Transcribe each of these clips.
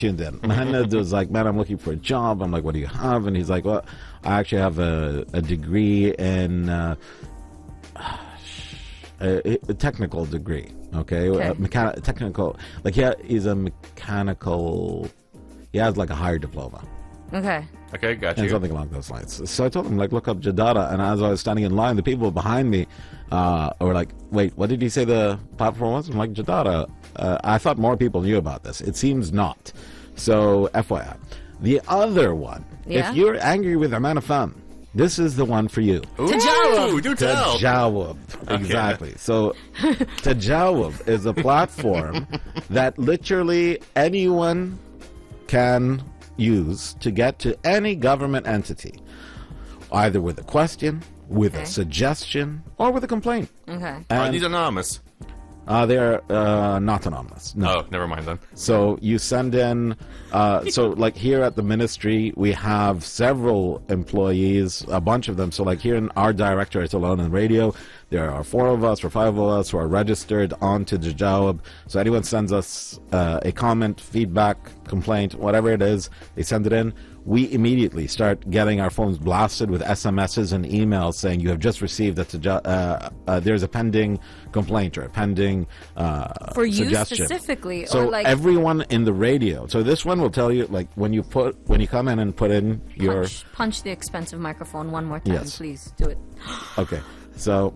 tuned in. Mohammed was like, man, I'm looking for a job. I'm like, what do you have? And he's like, well, I actually have a degree in a technical degree. Okay. Technical, like he's a mechanical, he has like a higher diploma. Okay, got you. And something along those lines. So I told him, like, look up Jadada. And as I was standing in line, the people behind me were like, wait, what did he say the platform was? I'm like, Jadada. I thought more people knew about this. It seems not. So, FYI. The other one, if you're angry with Aman FM, this is the one for you. Tajawub. Do tell. Tajawub. Exactly. So, Tajawub is a platform that literally anyone can use to get to any government entity, either with a question, with a suggestion, or with a complaint. Okay. Are these anonymous? They're not anonymous. No. Oh, never mind then. So you send in, so like here at the ministry, we have several employees, a bunch of them. So like here in our directorate alone in radio, there are 4 of us or 5 of us who are registered onto Tajawub. So anyone sends us a comment, feedback, complaint, whatever it is, they send it in. We immediately start getting our phones blasted with SMSs and emails saying you have just received there's a pending complaint or a pending for you suggestion. Specifically. So or like everyone in the radio. So this one will tell you, like, when you come in and put in your punch the expensive microphone one more time, Yes. please do it. Okay. So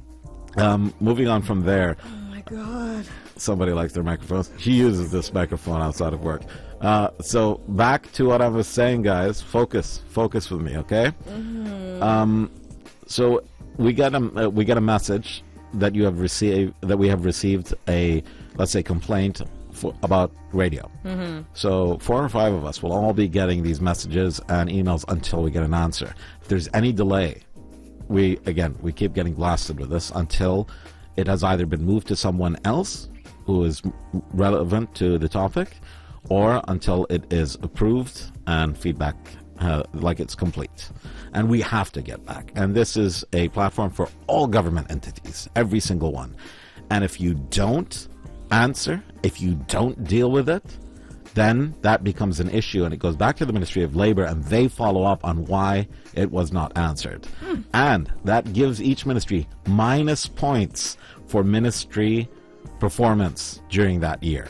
moving on from there. Oh my god. Somebody likes their microphones. He uses this microphone outside of work. So back to what I was saying, guys. Focus with me, okay? Mm-hmm. So we get a message that we have received a, let's say, complaint about radio. Mm-hmm. So 4 or 5 of us will all be getting these messages and emails until we get an answer. If there's any delay, we keep getting blasted with this until it has either been moved to someone else who is relevant to the topic, or until it is approved and feedback like it's complete. And we have to get back. And this is a platform for all government entities, every single one. And if you don't answer, if you don't deal with it, then that becomes an issue, and it goes back to the Ministry of Labor, and they follow up on why it was not answered. And that gives each ministry minus points for ministry performance during that year.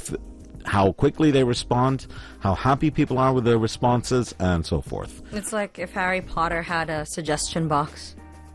How quickly they respond, how happy people are with their responses, and so forth. It's like if Harry Potter had a suggestion box.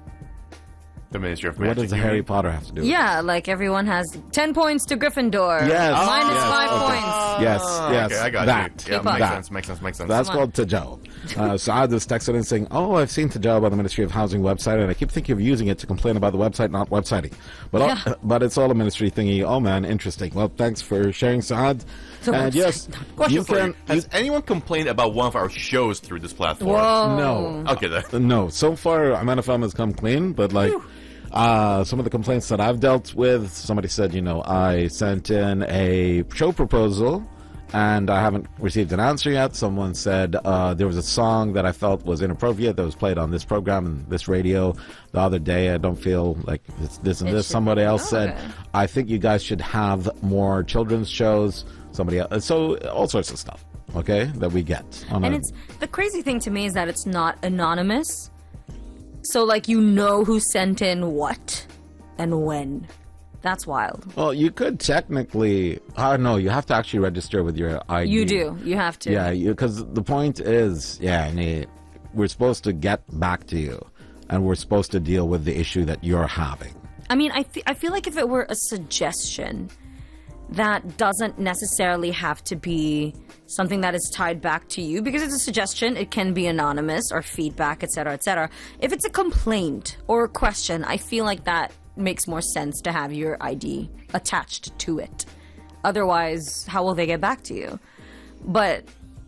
The Ministry of What Magic. does the Harry Potter have to do with it? Yeah, like everyone has 10 points to Gryffindor. Yes. Minus Yes. 5 Okay. points. Yes, Okay, I got that. you. Yeah, Keep up. makes sense. That's called Tajawub. Saad is texting in saying, I've seen Tajawub on the Ministry of Housing website, and I keep thinking of using it to complain about the website not websiting. But it's all a ministry thingy. Oh, man, interesting. Well, thanks for sharing, Saad. And yes, Question for you. Has anyone complained about one of our shows through this platform? Whoa. No. Okay, then. No. So far, Aman FM has come clean, but like... some of the complaints that I've dealt with, somebody said, I sent in a show proposal and I haven't received an answer yet. Someone said there was a song that I felt was inappropriate that was played on this program and this radio the other day. I don't feel like it's this and this. Somebody else said, I think you guys should have more children's shows. Somebody else. So all sorts of stuff, okay, that we get. It's the crazy thing to me is that it's not anonymous. So, like, who sent in what and when. That's wild. Well, you could technically... no, you have to actually register with your ID. You do. You have to. Yeah, because the point is, we're supposed to get back to you, and we're supposed to deal with the issue that you're having. I mean, I feel like if it were a suggestion, that doesn't necessarily have to be something that is tied back to you, because it's a suggestion. It can be anonymous or feedback, etc., etc. If it's a complaint or a question, I feel like that makes more sense to have your ID attached to it. Otherwise, how will they get back to you? But,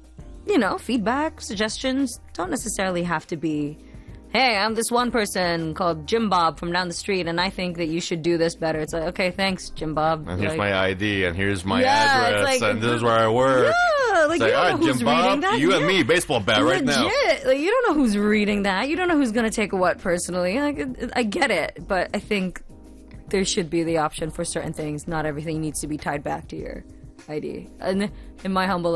feedback, suggestions don't necessarily have to be, hey, I'm this one person called Jim Bob from down the street, and I think that you should do this better. It's like, okay, thanks, Jim Bob. And here's my ID, and here's my address, and this is where I work. Yeah, like, you don't know who's reading that. You and me, baseball bat right now. Like, you don't know who's reading that. You don't know who's going to take what personally. I get it, but I think there should be the option for certain things. Not everything needs to be tied back to your ID. And in my humble